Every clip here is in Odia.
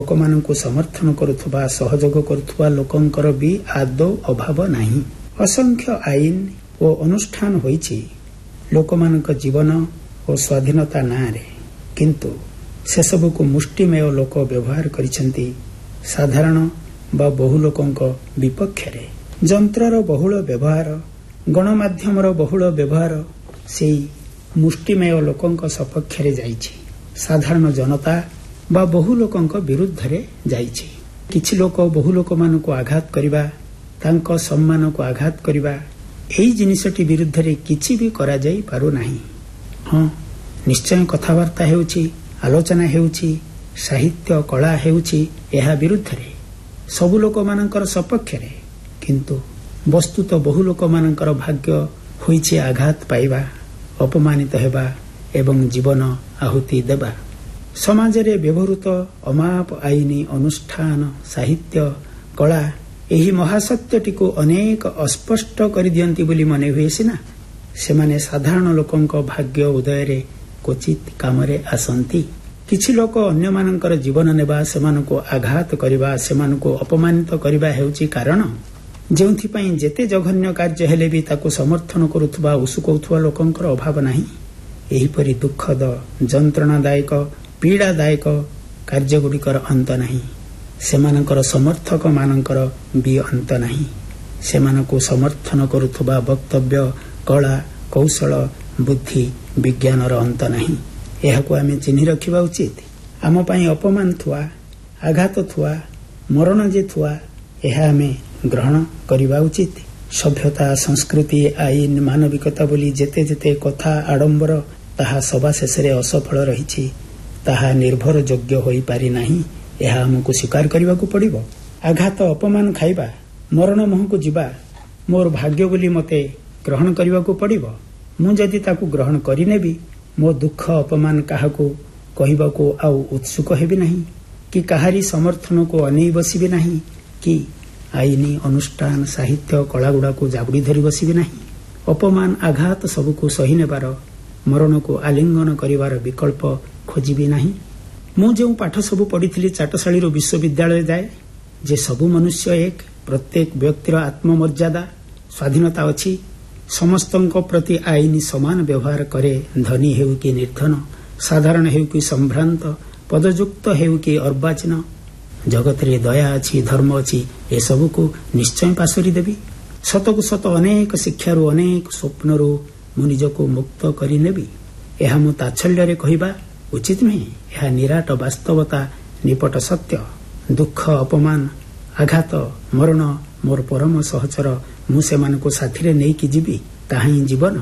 ଲୋକମାନଙ୍କୁ ସମର୍ଥନ କରୁଥିବା ସହଯୋଗ କରୁଥିବା ଲୋକଙ୍କର ବି ଆଦୌ ଅଭାବ ନାହିଁ। ଅସଂଖ୍ୟ ଆଇନ ଓ ଅନୁଷ୍ଠାନ ହୋଇଛି ଲୋକମାନଙ୍କ ଜୀବନ ଓ ସ୍ୱାଧୀନତା ନାଁରେ, କିନ୍ତୁ ସେସବୁକୁ ମୁଷ୍ଟିମେୟ ଲୋକ ବ୍ୟବହାର କରିଛନ୍ତି ସାଧାରଣ ବା ବହୁ ଲୋକଙ୍କ ବିପକ୍ଷରେ। ଯନ୍ତ୍ରର ବହୁଳ ବ୍ୟବହାର, ଗଣମାଧ୍ୟମର ବହୁଳ ବ୍ୟବହାର ସେହି ମୁଷ୍ଟିମେୟ ଲୋକଙ୍କ ସପକ୍ଷରେ ଯାଇଛି। ସାଧାରଣ ଜନତା ବା ବହୁ ଲୋକଙ୍କ ବିରୁଦ୍ଧରେ ଯାଇଛି। କିଛି ଲୋକ ବହୁ ଲୋକମାନଙ୍କୁ ଆଘାତ କରିବା, ତାଙ୍କ ସମ୍ମାନକୁ ଆଘାତ କରିବା, ଏହି ଜିନିଷଟି ବିରୁଦ୍ଧରେ କିଛି ବି କରାଯାଇ ପାରୁନାହିଁ। ହଁ, ନିଶ୍ଚୟ କଥାବାର୍ତ୍ତା ହେଉଛି, ଆଲୋଚନା ହେଉଛି, ସାହିତ୍ୟ କଳା ହେଉଛି ଏହା ବିରୁଦ୍ଧରେ, ସବୁ ଲୋକମାନଙ୍କର ସପକ୍ଷରେ। କିନ୍ତୁ ବସ୍ତୁତ ବହୁ ଲୋକମାନଙ୍କର ଭାଗ୍ୟ ହୋଇଛି ଆଘାତ ପାଇବା, ଅପମାନିତ ହେବା ଏବଂ ଜୀବନ ଆହୁତି ଦେବା। ସମାଜରେ ବ୍ୟବହୃତ ଅମାପ ଆଇନ, ଅନୁଷ୍ଠାନ, ସାହିତ୍ୟ, କଳା ଏହି ମହାସତ୍ୟଟିକୁ ଅନେକ ଅସ୍ପଷ୍ଟ କରିଦିଅନ୍ତି ବୋଲି ମନେ ହୁଏ ସିନା, ସେମାନେ ସାଧାରଣ ଲୋକଙ୍କ ଭାଗ୍ୟ ଉଦୟରେ କ୍ୱଚିତ କାମରେ ଆସନ୍ତି। କିଛି ଲୋକ ଅନ୍ୟମାନଙ୍କର ଜୀବନ ନେବା, ସେମାନଙ୍କୁ ଆଘାତ କରିବା, ସେମାନଙ୍କୁ ଅପମାନିତ କରିବା ହେଉଛି କାରଣ ଯେଉଁଥିପାଇଁ ଯେତେ ଜଘନ୍ୟ କାର୍ଯ୍ୟ ହେଲେ ବି ତାକୁ ସମର୍ଥନ କରୁଥିବା, ଉସୁକଉଥିବା ଲୋକଙ୍କର ଅଭାବ ନାହିଁ। ଏହିପରି ଦୁଃଖଦ, ଯନ୍ତ୍ରଣାଦାୟକ, ପୀଡ଼ାଦାୟକ କାର୍ଯ୍ୟଗୁଡ଼ିକର ଅନ୍ତ ନାହିଁ। ସେମାନଙ୍କର ସମର୍ଥକମାନଙ୍କର ବି ଅନ୍ତ ନାହିଁ। ସେମାନଙ୍କୁ ସମର୍ଥନ କରୁଥିବା ବକ୍ତବ୍ୟ, କଳା, କୌଶଳ, ବୁଦ୍ଧି, ବିଜ୍ଞାନର ଅନ୍ତ ନାହିଁ। ଏହାକୁ ଆମେ ଚିହ୍ନି ରଖିବା ଉଚିତ। ଆମ ପାଇଁ ଅପମାନ ଥୁଆ, ଆଘାତ ଥୁଆ, ମରଣ ଯେ ଥୁଆ, ଏହା ଆମେ ଗ୍ରହଣ କରିବା ଉଚିତ। ସଭ୍ୟତା, ସଂସ୍କୃତି, ଆଇନ, ମାନବିକତା ବୋଲି ଯେତେ ଯେତେ କଥା ଆଡମ୍ବର, ତାହା ସବା ଶେଷରେ ଅସଫଳ ରହିଛି। ତାହା ନିର୍ଭରଯୋଗ୍ୟ ହୋଇପାରି ନାହିଁ। ଏହା ଆମକୁ ସ୍ୱୀକାର କରିବାକୁ ପଡ଼ିବ। ଆଘାତ, ଅପମାନ ଖାଇବା, ମରଣ ମୁହଁକୁ ଯିବା ମୋର ଭାଗ୍ୟ ବୋଲି ମୋତେ ଗ୍ରହଣ କରିବାକୁ ପଡ଼ିବ। ମୁଁ ଯଦି ତାକୁ ଗ୍ରହଣ କରିନେବି, ମୋ ଦୁଃଖ, ଅପମାନ କାହାକୁ କହିବାକୁ ଆଉ ଉତ୍ସୁକ ହେବି ନାହିଁ, କି କାହାରି ସମର୍ଥନକୁ ଅନେଇ ବସିବି ନାହିଁ, କି ଆଇନ, ଅନୁଷ୍ଠାନ, ସାହିତ୍ୟ, କଳାଗୁଡ଼ାକୁ ଜାବୁଡ଼ି ଧରି ବସିବି ନାହିଁ। ଅପମାନ, ଆଘାତ ସବୁକୁ ସହି ନେବାର, ମରଣକୁ ଆଲିଙ୍ଗନ କରିବାର ବିକଳ୍ପ ଖୋଜିବି ନାହିଁ। ମୁଁ ଯେଉଁ ପାଠ ସବୁ ପଢ଼ିଥିଲି ଚାଟଶାଳୀରୁ ବିଶ୍ୱବିଦ୍ୟାଳୟ ଯାଏ, ଯେ ସବୁ ମନୁଷ୍ୟ ଏକ, ପ୍ରତ୍ୟେକ ବ୍ୟକ୍ତିର ଆତ୍ମମର୍ଯ୍ୟାଦା, ସ୍ୱାଧୀନତା ଅଛି, ସମସ୍ତଙ୍କ ପ୍ରତି ଆଇନ ସମାନ ବ୍ୟବହାର କରେ, ଧନୀ ହେଉ କି ନିର୍ଦ୍ଧନ, ସାଧାରଣ ହେଉ କି ସମ୍ଭ୍ରାନ୍ତ, ପଦଯୁକ୍ତ ହେଉ କି ଅର୍ବାଚୀନ, ଜଗତରେ ଦୟା ଅଛି, ଧର୍ମ ଅଛି, ଏସବୁକୁ ନିଶ୍ଚୟ ପାଶୋରି ଦେବି। ସତକୁ ସତ ଅନେକ ଶିକ୍ଷାରୁ, ଅନେକ ସ୍ୱପ୍ନରୁ ମୁଁ ନିଜକୁ ମୁକ୍ତ କରିନେବି। ଏହା ମୁଁ ତାଚ୍ଛଲ୍ୟରେ କହିବା ଉଚିତ ନୁହେଁ। ଏହା ନିରାଟ ବାସ୍ତବତା, ନିପଟ ସତ୍ୟ। ଦୁଃଖ, ଅପମାନ, ଆଘାତ, ମରଣ ମୋର ପରମ ସହଚର। ମୁଁ ସେମାନଙ୍କୁ ସାଥିରେ ନେଇକି ଯିବି, ତାହା ହିଁ ଜୀବନ।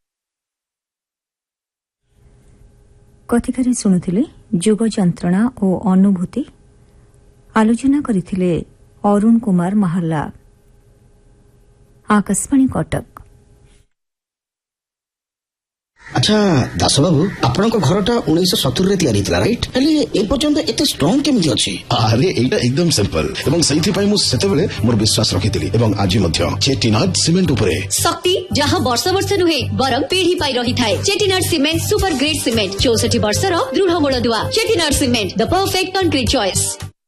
କଥିକାରେ ଶୁଣୁଥିଲେ ଯୁଗ ଯନ୍ତ୍ରଣା ଓ ଅନୁଭୂତି। ଆଲୋଚନା କରିଥିଲେ ଅରୁଣ କୁମାର ମାହାଲା। ଆକାଶବାଣୀ କଟକ। আচ্ছা দাসবাবু, আপনার ঘরটা 1970 তৈরি হয়েছিল, রাইট? হলে এ পর্যন্ত এত স্ট্রং কেমিতি আছে? আরে এইটা একদম সিম্পল এবং সেইথিপাই মু সেতেবেলে মোর বিশ্বাস রখিଥିଲି এবং আজি মধ্য চেটিনাড সিমেন্ট উপরে। শক্তি যাহা বর্ষ বর্ষ নুহে বরং পিঢ়ি পাই রহিথায়। Chettinad cement super grade cement, 64 বর্ষর দৃঢ় মূলদুয়া। চেটিনাড সিমেন্ট, দ পারফেক্ট কনক্রিট চয়েস।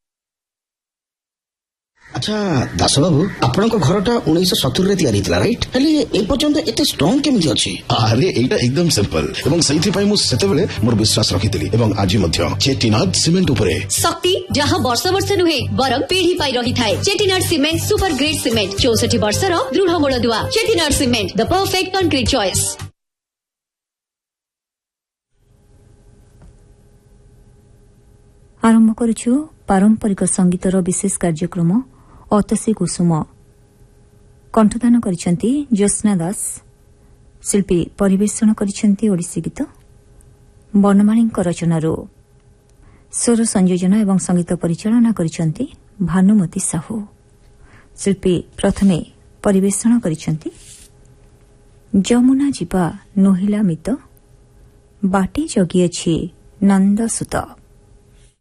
আচ্ছা দাসবাবু, আপনার ঘরটা 1970 তৈরি হয়েছিল, রাইট? হলে এ পর্যন্ত এত স্ট্রং কেমিতি আছে? আরে এইটা একদম সিম্পল এবং সেইথিপাই মু সেতেবেলে মোর বিশ্বাস রখিଥିଲି এবং আজি মধ্য চেটিনাড সিমেন্ট উপরে। শক্তি যাহা বর্ষ বর্ষ নুহে বরং পিঢ়ি পাই রহিথায়। Chettinad cement super grade cement, 64 বর্ষর দৃঢ় মূলদুয়া। চেটিনাড সিমেন্ট, দ পারফেক্ট কনক্রিট চয়েস। আরম্ভ করছু পারম্পরিক সঙ্গীতর বিশেষ কার্যক্রম অতসী কুসুম। কণ্ঠদান କରିଛନ୍ତି ଜ୍ୟୋତ୍ସ୍ନା ଦାସ। ଶିଳ୍ପୀ ପରିବେଷଣ କରିଛନ୍ତି ଓଡ଼ିଶୀ ଗୀତ। ବନମାଳୀଙ୍କ ରଚନାରୁ ସ୍ୱର ସଂଯୋଜନା ଏବଂ ସଙ୍ଗୀତ ପରିଚାଳନା କରିଛନ୍ତି ଭାନୁମତୀ ସାହୁ। ଶିଳ୍ପୀ ପ୍ରଥମେ ପରିବେଷଣ କରିଛନ୍ତି ଯମୁନା ଯିବା ନୋହିଲା ମିତ, ବାଟି ଜଗିଅଛି ନନ୍ଦସୁତ।